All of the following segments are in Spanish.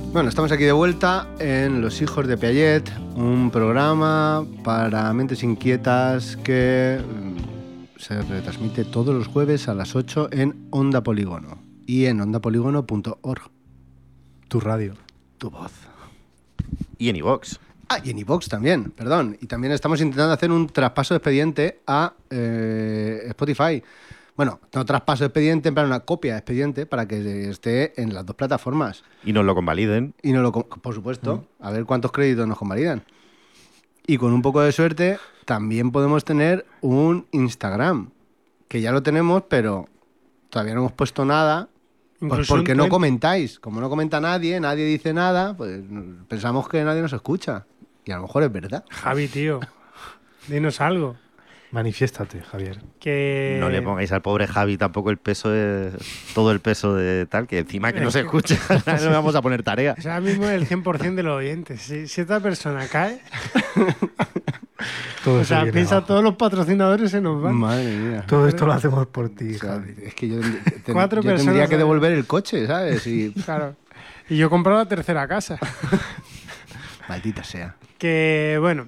Bueno, estamos aquí de vuelta en Los Hijos de Piaget, un programa para mentes inquietas que se retransmite todos los jueves a las 8 en Onda Polígono y en ondapoligono.org. Tu radio. Tu voz. Y en iVoox. Y en iVoox también, perdón. Y también estamos intentando hacer un traspaso de expediente a Spotify. Bueno, no traspaso de expediente, en plan una copia de expediente para que esté en las dos plataformas. Y nos lo convaliden. Y por supuesto, a ver cuántos créditos nos convalidan. Y con un poco de suerte también podemos tener un Instagram, que ya lo tenemos, pero todavía no hemos puesto nada. Pues porque no comentáis. Como no comenta nadie, nadie dice nada, pues pensamos que nadie nos escucha. Y a lo mejor es verdad. Javi, tío, dinos algo. Manifiéstate, Javier. Que... No le pongáis al pobre Javi tampoco todo el peso de tal, que encima que no se escucha, no le vamos a poner tarea. Es ahora mismo el 100% de los oyentes. Si esta persona cae... Todo o sea, piensa abajo. todos los patrocinadores se nos van. Madre mía. Todo esto lo hacemos por ti, O sea, Javi. es que yo Cuatro tendría personas, que devolver el coche, ¿sabes? Y... Claro. Y yo he comprado la tercera casa. Maldita sea. Que, bueno...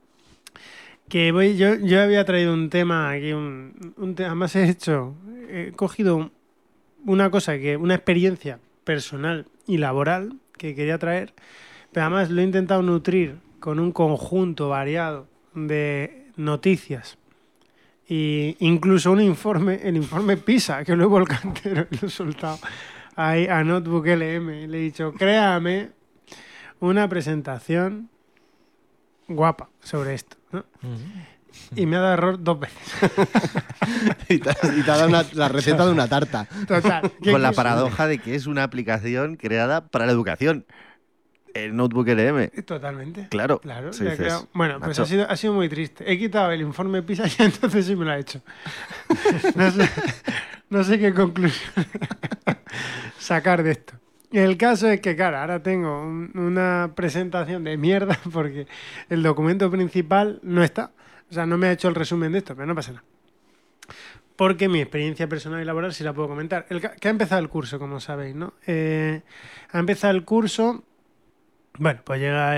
Yo había traído un tema aquí, además he cogido una experiencia personal y laboral que quería traer, pero además lo he intentado nutrir con un conjunto variado de noticias e incluso el informe PISA, que lo he volcado entero y lo he soltado ahí a Notebook LM. Le he dicho, créame una presentación guapa sobre esto, ¿no? Y me ha dado error 2 veces. y te ha dado la receta de una tarta. Total. Con la paradoja de que es una aplicación creada para la educación. El Notebook LM. Totalmente. Claro. Sí, bueno, pues ha sido muy triste. He quitado el informe PISA y entonces sí me lo ha hecho. No sé qué conclusión sacar de esto. El caso es que, claro, ahora tengo una presentación de mierda porque el documento principal no está. O sea, no me ha hecho el resumen de esto, pero no pasa nada. Porque mi experiencia personal y laboral sí la puedo comentar. Que ha empezado el curso, como sabéis, ¿no? Ha empezado el curso... Bueno, pues llega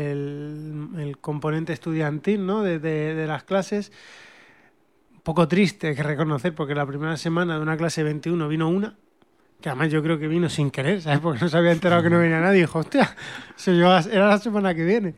el componente estudiantil, ¿no? de las clases. Un poco triste, hay que reconocer, porque la primera semana de una clase 21 vino una, que además yo creo que vino sin querer, ¿sabes? Porque no se había enterado que no venía nadie. Y dijo, hostia, era la semana que viene.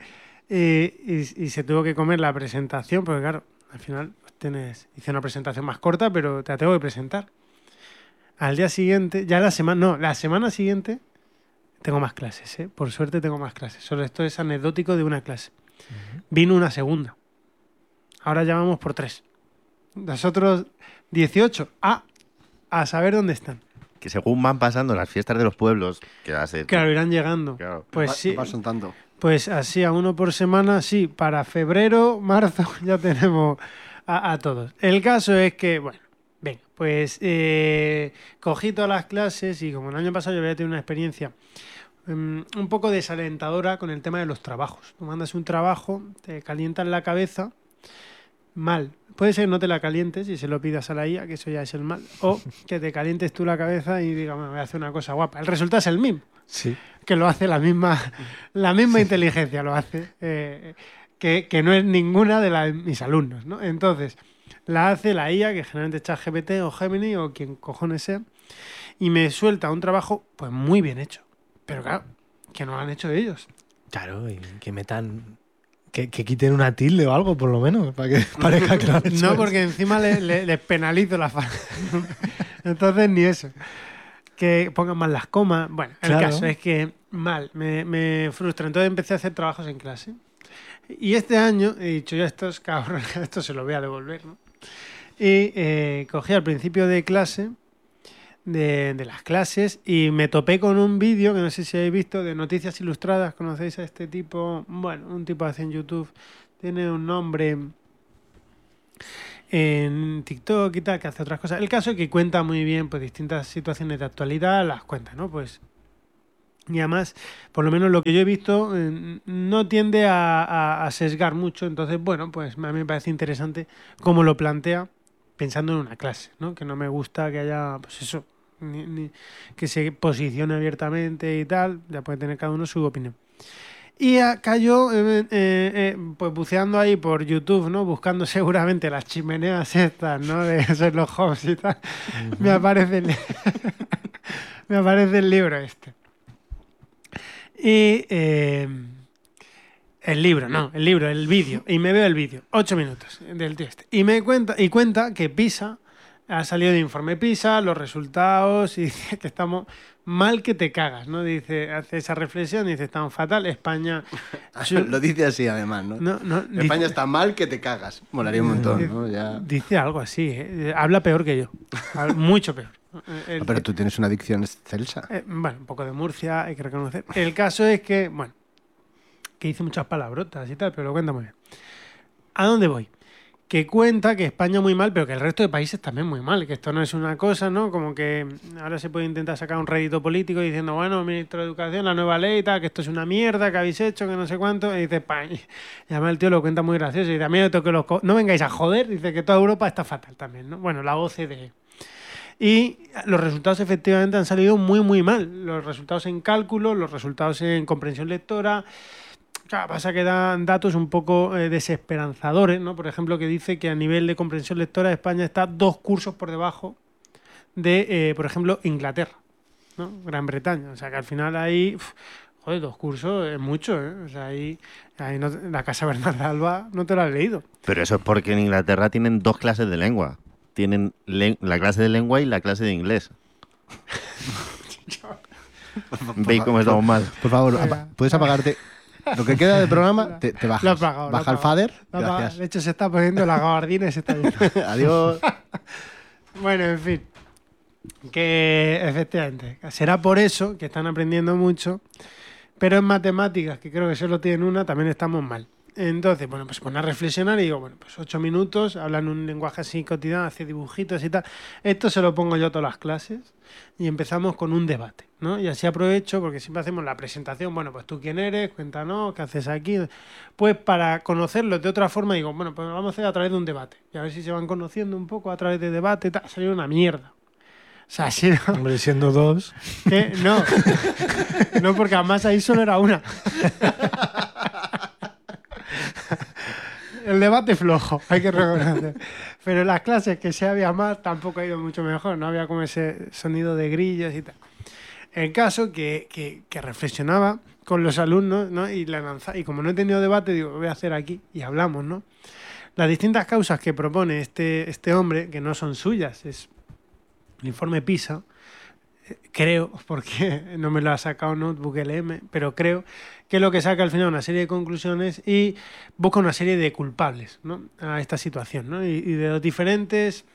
Y se tuvo que comer la presentación, porque claro, al final hice una presentación más corta, pero te la tengo que presentar. Al día siguiente, la semana siguiente tengo más clases, ¿eh? Por suerte tengo más clases. Solo esto es anecdótico de una clase. Vino una segunda. Ahora ya vamos por 3. Los otros 18, a saber dónde están. Que según van pasando las fiestas de los pueblos, que va a ser... Claro, irán llegando. Claro. Pues sí. No pasan tanto. Pues así, a uno por semana, sí. Para febrero, marzo, ya tenemos a todos. El caso es que, bueno, venga, pues cogí todas las clases y como el año pasado yo había tenido una experiencia un poco desalentadora con el tema de los trabajos. Tú mandas un trabajo, te calientan la cabeza, mal. Puede ser que no te la calientes y se lo pidas a la IA, que eso ya es el mal. O que te calientes tú la cabeza y digas, bueno, voy a hacer una cosa guapa. El resultado es el mismo. Sí. Que lo hace la misma inteligencia, lo hace. Que no es ninguna de mis alumnos, ¿no? Entonces, la hace la IA, que generalmente es ChatGPT o Gemini o quien cojones sea, y me suelta un trabajo pues muy bien hecho. Pero claro, que no lo han hecho ellos. Claro, y que metan... Que quiten una tilde o algo, por lo menos, para que parezca que lo han hecho. No, porque encima les penalizo la falta. Entonces, ni eso. Que pongan mal las comas. Bueno, el caso es que mal, me frustra. Entonces empecé a hacer trabajos en clase. Y este año he dicho, ya estos cabrones, esto se lo voy a devolver, ¿no? Y cogí al principio de clase, de las clases, y me topé con un vídeo que no sé si habéis visto, de Noticias Ilustradas. ¿Conocéis a este tipo? Bueno, un tipo hace en YouTube, tiene un nombre en TikTok y tal, que hace otras cosas. El caso es que cuenta muy bien pues distintas situaciones de actualidad, las cuenta, ¿no? Pues, y además, por lo menos lo que yo he visto, no tiende a sesgar mucho. Entonces, bueno, pues a mí me parece interesante cómo lo plantea pensando en una clase, ¿no? Que no me gusta que haya, pues eso, que se posicione abiertamente y tal, ya puede tener cada uno su opinión. Y cayó pues buceando ahí por YouTube, ¿no? Buscando seguramente las chimeneas estas, ¿no? De Sherlock Holmes y tal. Me aparece me aparece el libro este. Y el vídeo. Y me veo el vídeo, 8 minutos del tío este. Y cuenta que PISA ha salido de informe PISA, los resultados, y dice que estamos mal que te cagas, ¿no? Dice, hace esa reflexión, dice, estamos fatal, España... Lo dice así además, ¿no? España dice, está mal que te cagas. Molaría un montón, ¿no? Ya... Dice algo así, ¿eh? Habla peor que yo, mucho peor. Pero tú tienes una dicción excelsa. Bueno, un poco de Murcia, hay que reconocer. El caso es que, bueno, que hice muchas palabrotas y tal, pero lo cuenta muy bien. ¿A dónde voy? Que cuenta que España muy mal, pero que el resto de países también muy mal, que esto no es una cosa, ¿no? Como que ahora se puede intentar sacar un rédito político diciendo, bueno, ministro de Educación, la nueva ley, tal, que esto es una mierda, que habéis hecho, que no sé cuánto, y dice, y además el tío lo cuenta muy gracioso, y dice, a mí me toque no vengáis a joder, dice que toda Europa está fatal también, ¿no? Bueno, la OCDE. Y los resultados efectivamente han salido muy, muy mal. Los resultados en cálculo, los resultados en comprensión lectora... Claro, pasa que dan datos un poco desesperanzadores, ¿no? Por ejemplo, que dice que a nivel de comprensión lectora España está 2 cursos por debajo de, por ejemplo, Inglaterra, ¿no? Gran Bretaña. O sea, que al final ahí, joder, 2 cursos es mucho, ¿eh? O sea, ahí no, la Casa Bernarda Alba no te lo has leído. Pero eso es porque en Inglaterra tienen 2 clases de lengua. Tienen la clase de lengua y la clase de inglés. ¿Veis cómo estamos mal? Por favor, ¿puedes apagarte? Lo que queda del programa, te bajas. Lo he apagado, Baja el fader. De hecho, se está poniendo la gabardina y se está yendo. Adiós. Bueno, en fin. Que efectivamente, será por eso que están aprendiendo mucho, pero en matemáticas, que creo que solo tienen una, también estamos mal. Entonces, bueno, pues pone a reflexionar y digo, bueno, pues 8 minutos, hablan un lenguaje así cotidiano, hace dibujitos y tal. Esto se lo pongo yo a todas las clases y empezamos con un debate, ¿no? Y así aprovecho, porque siempre hacemos la presentación, bueno, pues tú quién eres, cuéntanos, qué haces aquí. Pues para conocerlos de otra forma digo, bueno, pues vamos a hacer a través de un debate. Y a ver si se van conociendo un poco a través de debate y tal. Ha salido una mierda. O sea, sí, hombre, siendo 2. No, no, porque además ahí solo era una. El debate flojo, hay que reconocer. Pero en las clases que se había más tampoco ha ido mucho mejor, no había como ese sonido de grillos y tal. El caso que reflexionaba con los alumnos, ¿no? Y como no he tenido debate, digo, lo voy a hacer aquí y hablamos, ¿no? Las distintas causas que propone este hombre, que no son suyas, es el informe PISA, creo, porque no me lo ha sacado Notebook LM, pero creo que es lo que saca al final una serie de conclusiones y busca una serie de culpables, ¿no? A esta situación, ¿no? Y de los diferentes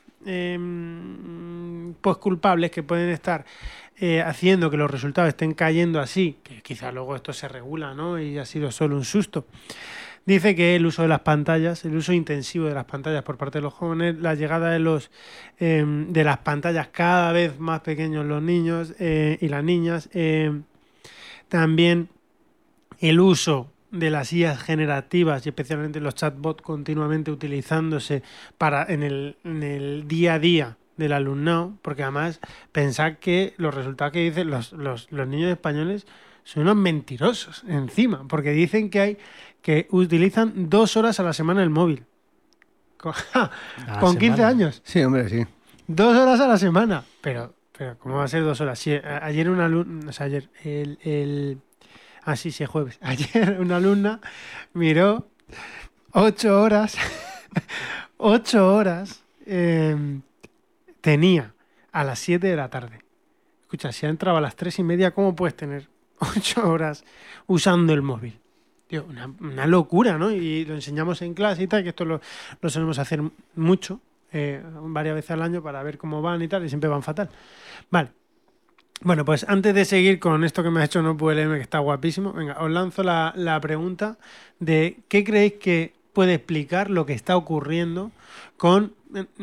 pues culpables que pueden estar haciendo que los resultados estén cayendo así, que quizá luego esto se regula, ¿no? Y ha sido solo un susto. Dice que el uso de las pantallas, el uso intensivo de las pantallas por parte de los jóvenes, la llegada de las pantallas cada vez más pequeños los niños y las niñas, también el uso de las IAs generativas y especialmente los chatbots continuamente utilizándose en el día a día del alumnado, porque además pensad que los resultados que dicen los niños españoles son unos mentirosos encima, porque dicen que utilizan 2 horas a la semana el móvil. Con 15 años. Sí, hombre, sí. 2 horas a la semana. Pero ¿cómo va a ser 2 horas? Sí, ayer una alumna, o sea, ayer, sí, es jueves. Ayer una alumna miró 8 horas, 8 horas tenía a las 7 de la tarde. Escucha, si ha entrado a las 3:30, ¿cómo puedes tener 8 horas usando el móvil? Tío, una locura, ¿no? Y lo enseñamos en clase y tal, que esto lo solemos hacer mucho, varias veces al año para ver cómo van y tal, y siempre van fatal. Vale. Bueno, pues antes de seguir con esto que me ha hecho Notebook LM, que está guapísimo, venga, os lanzo la pregunta de ¿qué creéis que puede explicar lo que está ocurriendo con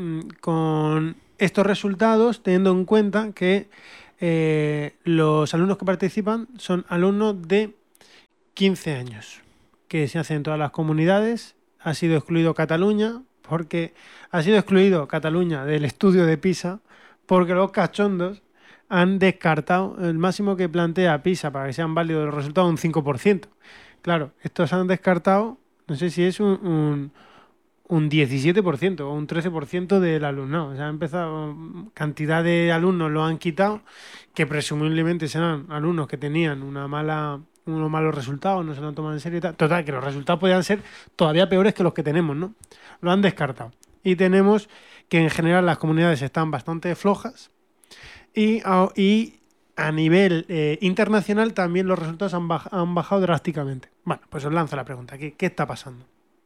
estos resultados, teniendo en cuenta que los alumnos que participan son alumnos de 15 años, que se hacen en todas las comunidades? Ha sido excluido Cataluña, porque ha sido excluido Cataluña del estudio de PISA, porque los cachondos han descartado el máximo que plantea PISA para que sean válidos los resultados, un 5%. Claro, estos han descartado, no sé si es un 17% o un 13% del alumnado. O sea, ha empezado, cantidad de alumnos lo han quitado, que presumiblemente serán alumnos que tenían unos malos resultados, no se lo han tomado en serio y tal. Total, que los resultados podían ser todavía peores que los que tenemos, ¿no? Lo han descartado. Y tenemos que en general las comunidades están bastante flojas y a nivel internacional también los resultados han bajado drásticamente. Bueno, pues os lanzo la pregunta. ¿Qué está pasando?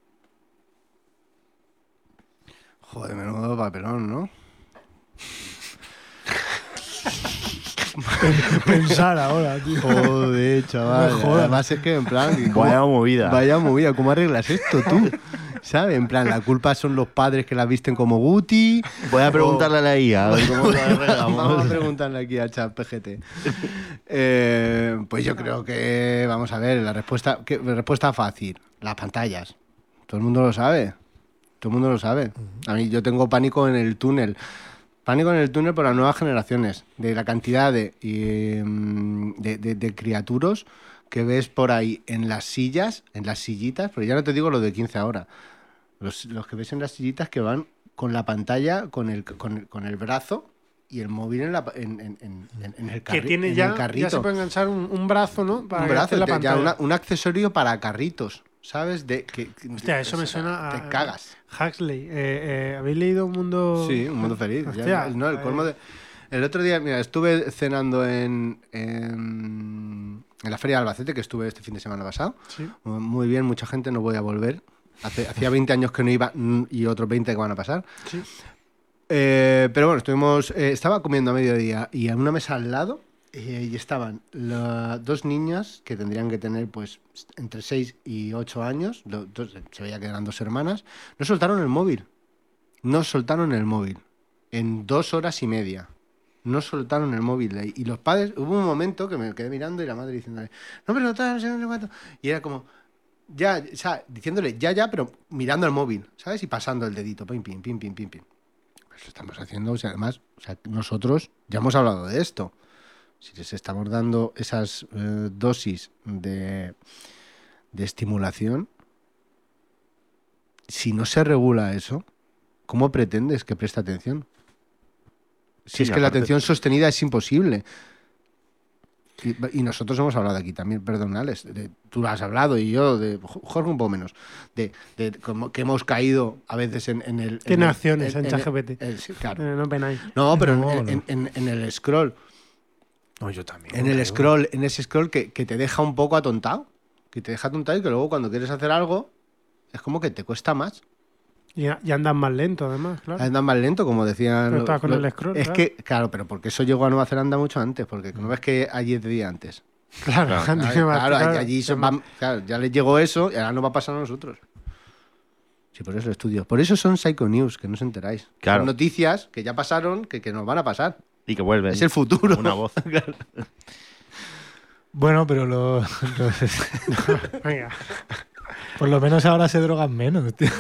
Joder, menudo papelón, ¿no? Pensar ahora, tío. Joder, chaval. No me jodas. Además es que en plan... Vaya movida. Vaya movida, ¿cómo arreglas esto tú? ¿Sabes? En plan, la culpa son los padres que la visten como Guti. Voy a preguntarle a la IA a ver cómo lo Vamos arreglamos. a preguntarle aquí al chat PGT. Pues yo creo que, vamos a ver, la respuesta fácil. Las pantallas. Todo el mundo lo sabe. Todo el mundo lo sabe. A mí yo tengo pánico en el túnel. Pánico en el túnel por las nuevas generaciones. De la cantidad de criaturos que ves por ahí en las sillas, en las sillitas, pero ya no te digo lo de 15 ahora. Los que ves en las sillitas que van con la pantalla, con el brazo y el móvil en el Que tiene en ya, el carrito. ya se puede enganchar un brazo, ¿no? Para Un que brazo, esté en la ya pantalla. un accesorio para carritos, ¿sabes? Hostia, eso me o sea, suena a... Te cagas. Huxley. ¿Habéis leído Un Mundo...? Sí, un mundo feliz. Hostia, No, el colmo de... El otro día, mira, estuve cenando en la Feria de Albacete, que estuve este fin de semana pasado. Sí. Muy bien, mucha gente, no voy a volver. Hacía 20 años que no iba y otros 20 que van a pasar. Sí. Pero bueno, estaba comiendo a mediodía y en una mesa al lado y estaban dos niñas que tendrían que tener pues entre 6 y 8 años. Se veía que eran dos hermanas. No soltaron el móvil. No soltaron el móvil. En 2 horas y media. No soltaron el móvil. Y los padres, hubo un momento que me quedé mirando y la madre diciéndole, no, pero no está, no sé cuánto. Y era como, ya, o sea, diciéndole, ya, pero mirando el móvil, ¿sabes? Y pasando el dedito, pim, pim, pim, pim, pim, pim. Pues lo estamos haciendo, o sea, además, o sea, nosotros ya hemos hablado de esto. Si les estamos dando esas dosis de estimulación, si no se regula eso, ¿cómo pretendes que preste atención? Si Sí, es que la aparte- atención sostenida es imposible. Y nosotros hemos hablado aquí también, perdón, Alex, tú lo has hablado y yo, de Jorge un poco menos, de como que hemos caído a veces en el... Tiene en el- acciones en ChatGPT. sí, claro. No penáis. No, pero No, en el scroll, No, yo también. en el scroll, en ese scroll que te deja un poco atontado, que te deja atontado y que luego cuando quieres hacer algo es como que te cuesta más. Y andan más lento, además, claro. Andan más lento, como decían. Pero estaba con el scroll, Es claro. que, claro, pero porque eso llegó a Nueva Zelanda mucho antes, porque no ves que allí es de día antes. Claro, Claro, antes Claro, claro. allí claro, ya les llegó eso y ahora nos va a pasar a nosotros. Sí, por eso lo estudio. Por eso son Psycho News, que no os enteráis. Claro. Son noticias que ya pasaron, que nos van a pasar. Y que vuelven. Es el futuro. Una voz. Claro. Bueno, pero Venga. por lo menos ahora se drogan menos, tío.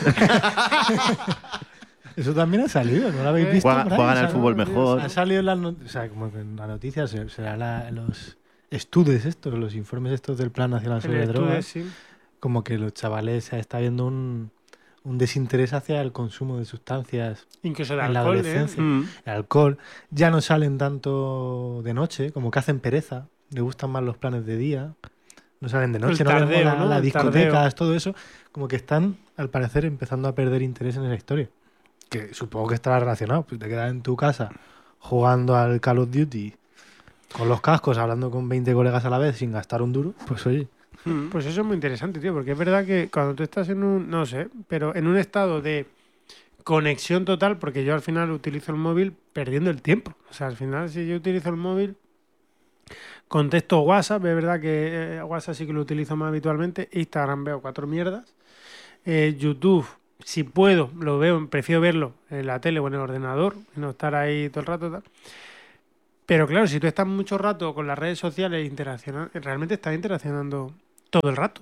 Eso también ha salido, ¿no lo habéis visto? Juegan por ahí? al O sea, fútbol ¿no? mejor. Ha salido en las noticias, o sea, como que en las noticias será los estudios estos, los informes estos del Plan Nacional sobre El estudio, Drogas, sí. como que los chavales se está viendo un desinterés hacia el consumo de sustancias, Incluso de en la alcohol, adolescencia. Mm. el alcohol, ya no salen tanto de noche, como que hacen pereza, les gustan más los planes de día, no salen de noche, El no ven tardeo, ¿no? las El discotecas, tardeo. todo eso, como que están, al parecer, empezando a perder interés en esa historia. Que supongo que estará relacionado, pues te quedas en tu casa jugando al Call of Duty con los cascos, hablando con 20 colegas a la vez sin gastar un duro, pues oye, Pues eso es muy interesante, tío, porque es verdad que cuando tú estás en un, no sé, pero en un estado de conexión total, porque yo al final utilizo el móvil perdiendo el tiempo. O sea, al final si yo utilizo el móvil, contesto WhatsApp, es verdad que WhatsApp sí que lo utilizo más habitualmente, Instagram veo 4 mierdas, YouTube, si puedo, lo veo, prefiero verlo en la tele o en el ordenador, y no estar ahí todo el rato, tal. Pero claro, si tú estás mucho rato con las redes sociales realmente estás interaccionando todo el rato.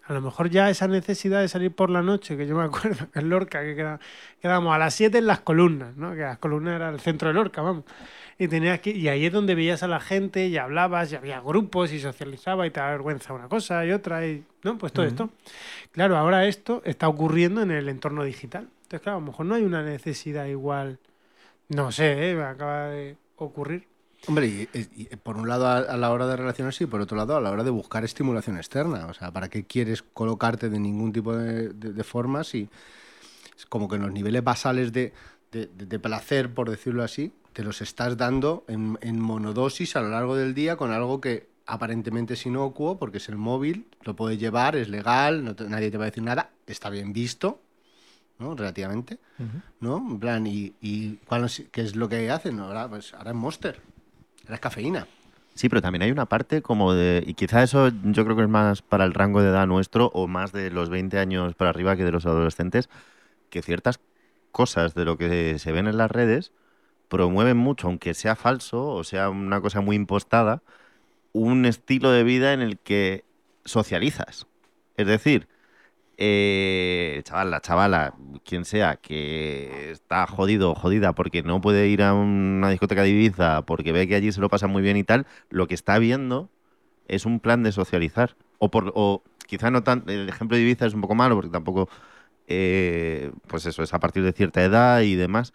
A lo mejor ya esa necesidad de salir por la noche, que yo me acuerdo que en Lorca, que quedábamos a las 7 en las columnas, ¿no? Que las columnas era el centro de Lorca, vamos. Y ahí es donde veías a la gente y hablabas, y había grupos y socializaba y te da vergüenza una cosa y otra, y ¿no? Pues todo esto. Claro, ahora esto está ocurriendo en el entorno digital. Entonces, claro, a lo mejor no hay una necesidad igual, no sé, me acaba de ocurrir. Hombre, y por un lado a la hora de relacionarse y por otro lado a la hora de buscar estimulación externa. O sea, ¿para qué quieres colocarte de ningún tipo de forma si es como que en los niveles basales de placer, por decirlo así, te los estás dando en monodosis a lo largo del día con algo que aparentemente es inocuo porque es el móvil, lo puedes llevar, es legal, nadie te va a decir nada, está bien visto, ¿no? Relativamente, ¿no? En plan, ¿qué es lo que hacen? Ahora, pues, ahora es Monster. La cafeína. Sí, pero también hay una parte como de... Y quizá eso yo creo que es más para el rango de edad nuestro o más de los 20 años para arriba que de los adolescentes, que ciertas cosas de lo que se ven en las redes promueven mucho, aunque sea falso o sea una cosa muy impostada, un estilo de vida en el que socializas. Es decir, chaval, la chavala, quien sea, que está jodido o jodida porque no puede ir a una discoteca de Ibiza porque ve que allí se lo pasa muy bien y tal, lo que está viendo es un plan de socializar. O quizá no tan... El ejemplo de Ibiza es un poco malo porque tampoco... pues eso, es a partir de cierta edad y demás.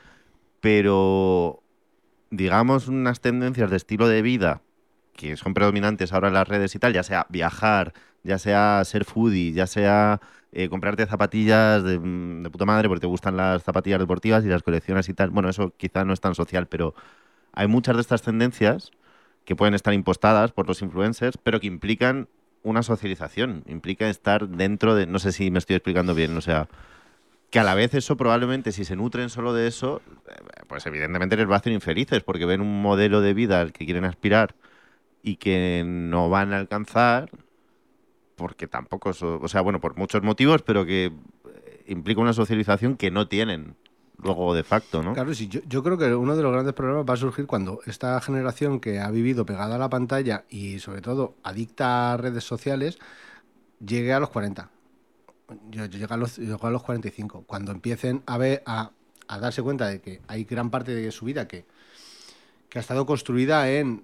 Pero, digamos, unas tendencias de estilo de vida que son predominantes ahora en las redes y tal, ya sea viajar, ya sea ser foodie, ya sea comprarte zapatillas de puta madre porque te gustan las zapatillas deportivas y las coleccionas y tal. Bueno, eso quizá no es tan social, pero hay muchas de estas tendencias que pueden estar impostadas por los influencers, pero que implican una socialización, implica estar dentro de... No sé si me estoy explicando bien, o sea... Que a la vez eso probablemente, si se nutren solo de eso, pues evidentemente les va a hacer infelices porque ven un modelo de vida al que quieren aspirar y que no van a alcanzar porque tampoco, o sea, bueno, por muchos motivos, pero que implica una socialización que no tienen luego de facto, ¿no? Claro, sí, yo creo que uno de los grandes problemas va a surgir cuando esta generación que ha vivido pegada a la pantalla y sobre todo adicta a redes sociales llegue a los 40. Llego a los 45. Cuando empiecen a darse cuenta de que hay gran parte de su vida que ha estado construida en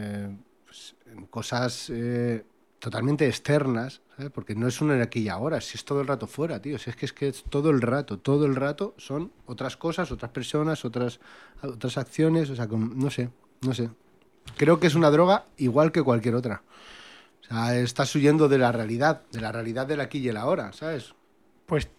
cosas totalmente externas, ¿sabes? Porque no es una aquí y ahora, si es todo el rato fuera, tío. Si es que es todo el rato son otras cosas, otras personas, otras acciones, o sea, no sé. Creo que es una droga igual que cualquier otra. O sea, estás huyendo de la realidad del aquí y el ahora, ¿sabes? Pues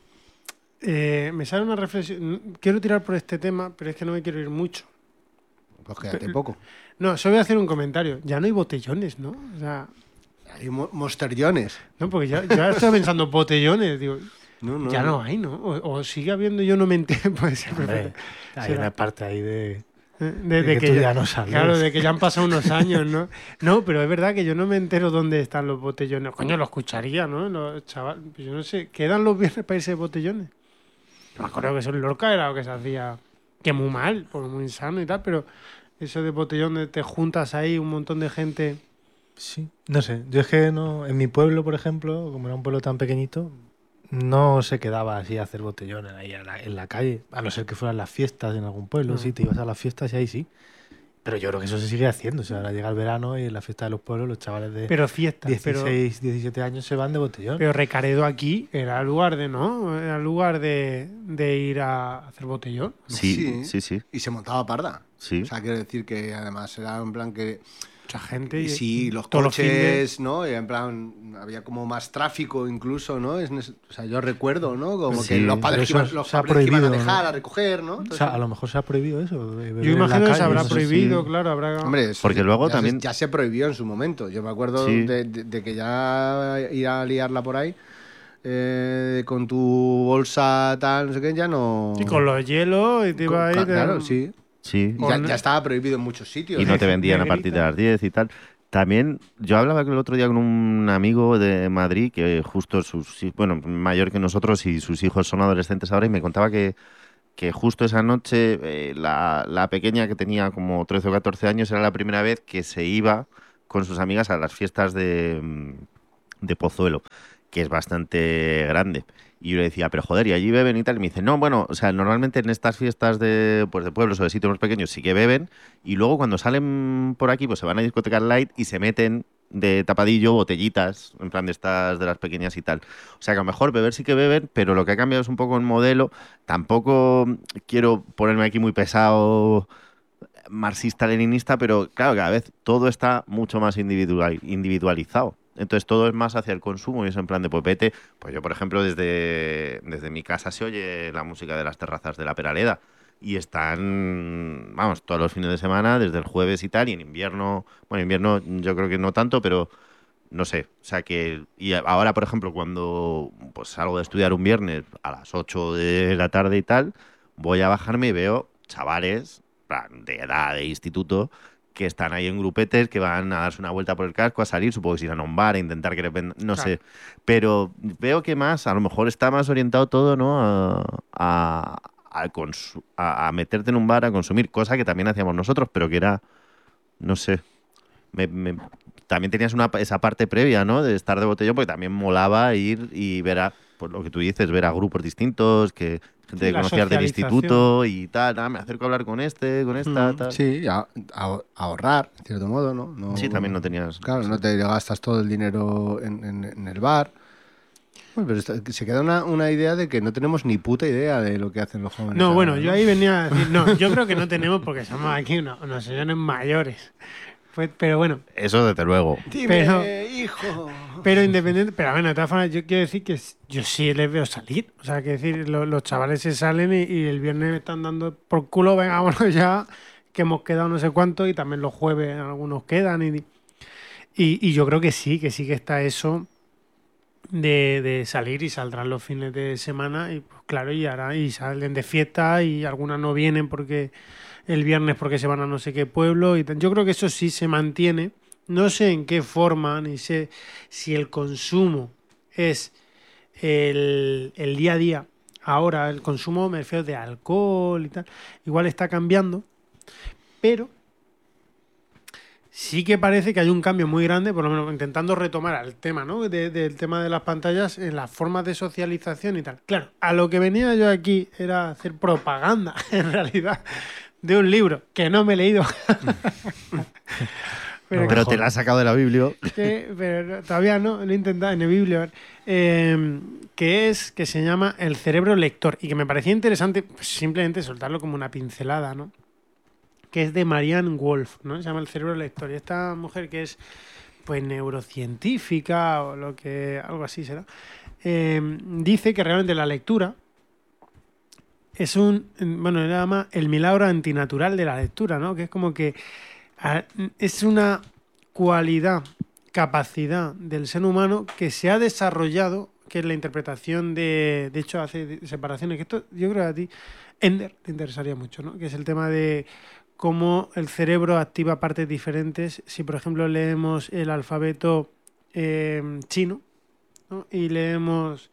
me sale una reflexión. Quiero tirar por este tema, pero es que no me quiero ir mucho. Pues quédate poco. No, solo voy a hacer un comentario. Ya no hay botellones, ¿no? O sea, hay monsteriones. No, porque ya estoy pensando botellones, digo. No, ya no hay, ¿no? O sigue habiendo, yo no me entero. Puede ser. Hombre, hay una parte ahí de que ya no sabes. Claro, de que ya han pasado unos años, ¿no? No, pero es verdad que yo no me entero dónde están los botellones. Coño, lo escucharía, ¿no? Los chavales, yo no sé, ¿quedan los viernes para irse de botellones? Yo me acuerdo que eso en Lorca era lo que se hacía, que muy mal, porque muy insano y tal, pero eso de botellones, te juntas ahí un montón de gente. Sí, no sé, yo es que no, en mi pueblo, por ejemplo, como era un pueblo tan pequeñito, no se quedaba así a hacer botellones ahí en la calle, a no ser que fueran las fiestas en algún pueblo, sí, te ibas a las fiestas y ahí sí. Pero yo creo que eso se sigue haciendo, o sea, ahora llega el verano y en la fiesta de los pueblos los chavales de 17 años se van de botellón. Pero Recaredo aquí era lugar de, ¿no? Era lugar de ir a hacer botellón. Sí. Y se montaba parda. Sí. O sea, quiero decir que además era un plan que... Mucha gente. Y sí, los coches, ¿no? Y en plan, había como más tráfico incluso, ¿no? O sea, yo recuerdo, ¿no? Como que los padres iban a dejar, a recoger, ¿no? O sea, a lo mejor se ha prohibido eso. Yo imagino que se habrá prohibido, claro. Hombre, porque luego también... Ya se prohibió en su momento. Yo me acuerdo de que ya ir a liarla por ahí con tu bolsa tal, no sé qué, ya no... Sí, con los hielos y te iba a ir... Claro, sí. Sí. Ya estaba prohibido en muchos sitios. Y no te vendían a partir de las 10 y tal. También, yo hablaba el otro día con un amigo de Madrid que justo mayor que nosotros y sus hijos son adolescentes ahora y me contaba que justo esa noche la pequeña que tenía como 13 o 14 años era la primera vez que se iba con sus amigas a las fiestas de Pozuelo. que es bastante grande. Y yo le decía, pero joder, ¿y allí beben y tal? Y me dice, no, bueno, o sea, normalmente en estas fiestas de pueblos o de sitios más pequeños sí que beben, y luego cuando salen por aquí, pues se van a discotecas light y se meten de tapadillo botellitas, en plan de estas de las pequeñas y tal. O sea, que a lo mejor beber sí que beben, pero lo que ha cambiado es un poco el modelo. Tampoco quiero ponerme aquí muy pesado marxista-leninista, pero claro, cada vez todo está mucho más individualizado. Entonces todo es más hacia el consumo y es en plan de pues vete. Pues yo, por ejemplo, desde mi casa se oye la música de las terrazas de la Peraleda y están, vamos, todos los fines de semana, desde el jueves y tal, y en invierno, bueno, invierno yo creo que no tanto, pero no sé, o sea que, y ahora, por ejemplo, cuando pues salgo de estudiar un viernes a las 8 de la tarde y tal, voy a bajarme y veo chavales plan, de edad, de instituto, que están ahí en grupetes, que van a darse una vuelta por el casco, a salir, supongo que se irán a un bar, a intentar que les vendan, no Claro. sé. Pero veo que más, a lo mejor está más orientado todo, ¿no? A meterte en un bar, a consumir, cosa que también hacíamos nosotros, pero que era, no sé. También tenías esa parte previa, ¿no? De estar de botellón, porque también molaba ir y ver a, pues lo que tú dices, ver a grupos distintos, que gente Sí, que la conocías del socialización. instituto y tal, me acerco a hablar con este, con esta, tal. Sí, ahorrar, en cierto modo, ¿no? Sí, también no tenías... Claro, sí. no te gastas todo el dinero en el bar. Bueno, pero se queda una idea de que no tenemos ni puta idea de lo que hacen los jóvenes. No, ahora, bueno, ¿no? yo ahí venía a decir, no, yo creo que no tenemos porque somos aquí unos señores mayores. Pues, pero bueno, Eso desde luego. pero- hijo. pero independiente, pero bueno, de todas formas, yo quiero decir que yo sí les veo salir. O sea, que decir, los chavales se salen y el viernes me están dando por culo, venga, vámonos ya, que hemos quedado no sé cuánto y también los jueves algunos quedan. Y yo creo que sí que está eso de salir y saldrán los fines de semana y pues claro, y salen de fiesta y algunas no vienen porque el viernes porque se van a no sé qué pueblo y tal. Yo creo que eso sí se mantiene. No sé en qué forma, ni sé si el consumo es el día a día. Ahora el consumo, me refiero de alcohol y tal, igual está cambiando, pero sí que parece que hay un cambio muy grande, por lo menos intentando retomar al tema, ¿no? Del tema de las pantallas en las formas de socialización y tal. Claro, a lo que venía yo aquí era hacer propaganda, en realidad, de un libro que no me he leído. Pero te la has sacado de la Biblia. Pero todavía no, lo he intentado en el biblio, que se llama El cerebro lector y que me parecía interesante pues, simplemente soltarlo como una pincelada, ¿no? Que es de Marianne Wolf, ¿no? Se llama El cerebro lector. Y esta mujer que es pues neurocientífica o lo que algo así será, dice que realmente la lectura es bueno, le llama el milagro antinatural de la lectura, ¿no? Que es como que es una cualidad, capacidad del ser humano que se ha desarrollado, que es la interpretación de hecho hace separaciones, que esto yo creo que a ti, Ender, te interesaría mucho, ¿no? Que es el tema de cómo el cerebro activa partes diferentes. Si, por ejemplo, leemos el alfabeto chino, ¿no? Y leemos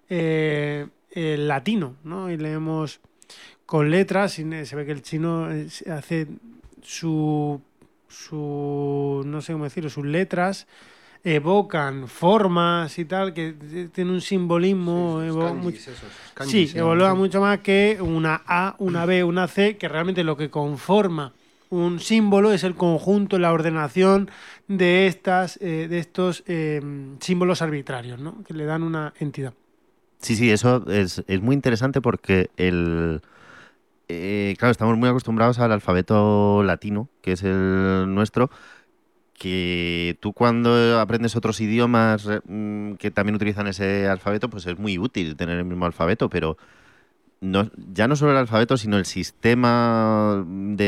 el latino, ¿no? Y leemos con letras, y se ve que el chino hace su no sé cómo decirlo, sus letras evocan formas y tal, que tiene un simbolismo. Sí, evalúa mucho más que una A, una B, una C, que realmente lo que conforma un símbolo es el conjunto, la ordenación de estos símbolos arbitrarios, ¿no? Que le dan una entidad. Sí, eso es muy interesante porque claro, estamos muy acostumbrados al alfabeto latino, que es el nuestro, que tú cuando aprendes otros idiomas que también utilizan ese alfabeto, pues es muy útil tener el mismo alfabeto, pero ya no solo el alfabeto, sino el sistema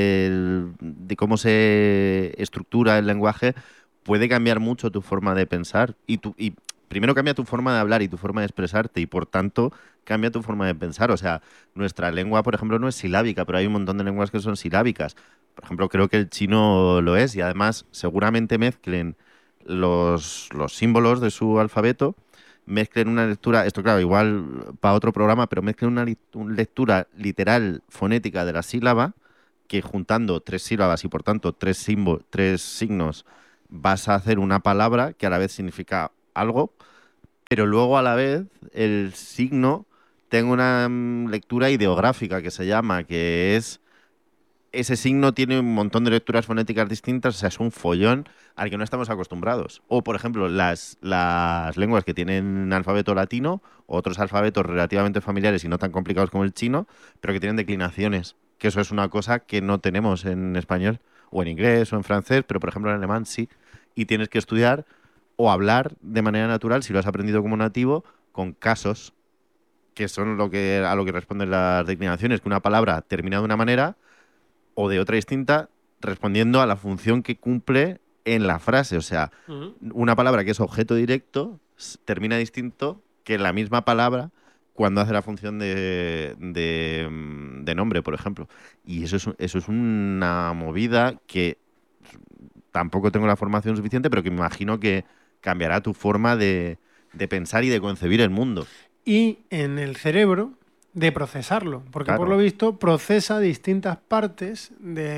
de cómo se estructura el lenguaje puede cambiar mucho tu forma de pensar y primero cambia tu forma de hablar y tu forma de expresarte y por tanto cambia tu forma de pensar. O sea, nuestra lengua, por ejemplo, no es silábica, pero hay un montón de lenguas que son silábicas. Por ejemplo, creo que el chino lo es y además seguramente mezclen los símbolos de su alfabeto, mezclen una lectura, esto claro, igual para otro programa, pero mezclen una lectura literal fonética de la sílaba que juntando 3 sílabas y por tanto 3 signos vas a hacer una palabra que a la vez significa algo, Pero luego a la vez el signo tengo una lectura ideográfica que se llama, que es... Ese signo tiene un montón de lecturas fonéticas distintas, o sea, es un follón al que no estamos acostumbrados. O, por ejemplo, las lenguas que tienen alfabeto latino, otros alfabetos relativamente familiares y no tan complicados como el chino, pero que tienen declinaciones, que eso es una cosa que no tenemos en español, o en inglés, o en francés, pero, por ejemplo, en alemán sí. Y tienes que estudiar o hablar de manera natural, si lo has aprendido como nativo, con casos, que son a lo que responden las declinaciones, que una palabra termina de una manera o de otra distinta, respondiendo a la función que cumple en la frase. O sea, una palabra que es objeto directo termina distinto que la misma palabra cuando hace la función de nombre, por ejemplo. Y eso es una movida que tampoco tengo la formación suficiente, pero que me imagino que cambiará tu forma de pensar y de concebir el mundo. Y en el cerebro de procesarlo, porque Claro. por lo visto procesa distintas partes,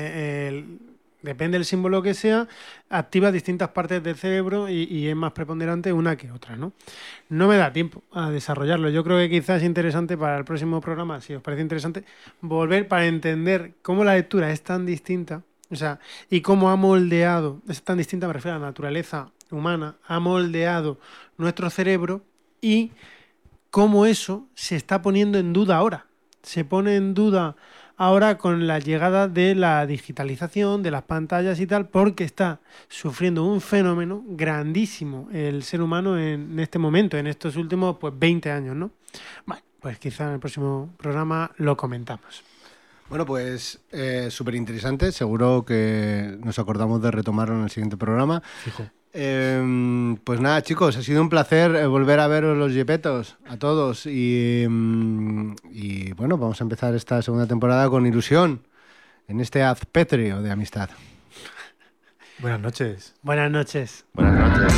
depende del símbolo que sea, activa distintas partes del cerebro y es más preponderante una que otra, ¿no? No me da tiempo a desarrollarlo. Yo creo que quizás es interesante para el próximo programa, si os parece interesante, volver para entender cómo la lectura es tan distinta, o sea, y cómo ha moldeado, es tan distinta, me refiero a la naturaleza humana, ha moldeado nuestro cerebro y cómo eso se está poniendo en duda ahora. Se pone en duda ahora con la llegada de la digitalización, de las pantallas y tal, porque está sufriendo un fenómeno grandísimo el ser humano en este momento, en estos últimos 20 años, ¿no? Bueno, pues quizá en el próximo programa lo comentamos. Bueno, pues súper interesante. Seguro que nos acordamos de retomarlo en el siguiente programa. Fijo. Pues nada, chicos, ha sido un placer volver a veros los yepetos a todos y bueno, vamos a empezar esta segunda temporada con ilusión en este haz pétreo de amistad. Buenas noches. Buenas noches. Buenas noches.